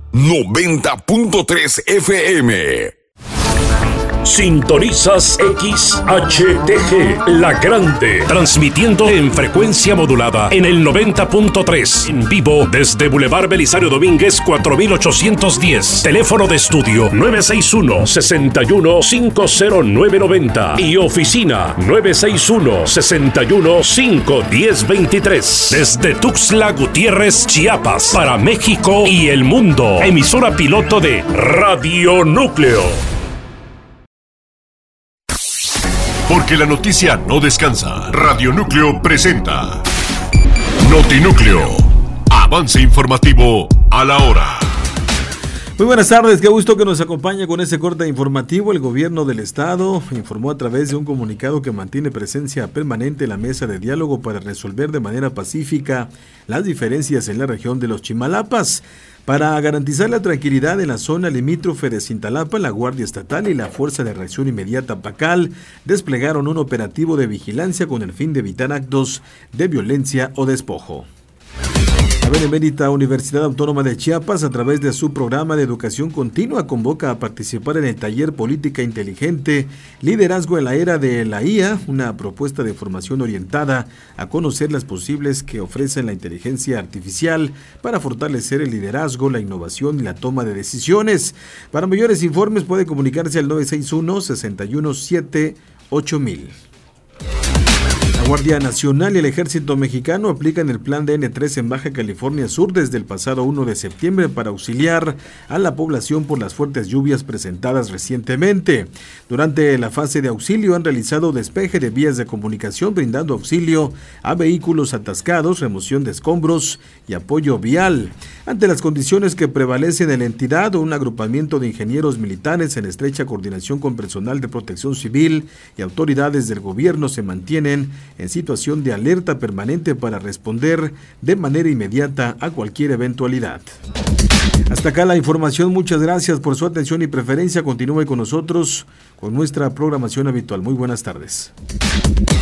90.3 FM. Sintonizas XHTG, La Grande, transmitiendo en frecuencia modulada en el 90.3, en vivo desde Boulevard Belisario Domínguez 4810, teléfono de estudio 961-61-50990 y oficina 961-61-51023, desde Tuxtla Gutiérrez, Chiapas, para México y el mundo, emisora piloto de Radio Núcleo. Porque la noticia no descansa. Radio Núcleo presenta Notinúcleo. Avance informativo a la hora. Muy buenas tardes, qué gusto que nos acompañe con este corte informativo. El gobierno del estado informó a través de un comunicado que mantiene presencia permanente en la mesa de diálogo para resolver de manera pacífica las diferencias en la región de los Chimalapas. Para garantizar la tranquilidad en la zona limítrofe de Cintalapa, la Guardia Estatal y la Fuerza de Reacción Inmediata PACAL desplegaron un operativo de vigilancia con el fin de evitar actos de violencia o despojo. La Benemérita Universidad Autónoma de Chiapas, a través de su programa de educación continua, convoca a participar en el taller Política Inteligente, Liderazgo en la Era de la IA, una propuesta de formación orientada a conocer las posibles que ofrece la inteligencia artificial para fortalecer el liderazgo, la innovación y la toma de decisiones. Para mayores informes puede comunicarse al 961-617-8000. La Guardia Nacional y el Ejército Mexicano aplican el plan de N3 en Baja California Sur desde el pasado 1 de septiembre para auxiliar a la población por las fuertes lluvias presentadas recientemente. Durante la fase de auxilio han realizado despeje de vías de comunicación, brindando auxilio a vehículos atascados, remoción de escombros y apoyo vial. Ante las condiciones que prevalecen en la entidad, un agrupamiento de ingenieros militares en estrecha coordinación con personal de protección civil y autoridades del gobierno se mantienen en situación de alerta permanente para responder de manera inmediata a cualquier eventualidad. Hasta acá la información, muchas gracias por su atención y preferencia. Continúe con nosotros con nuestra programación habitual. Muy buenas tardes.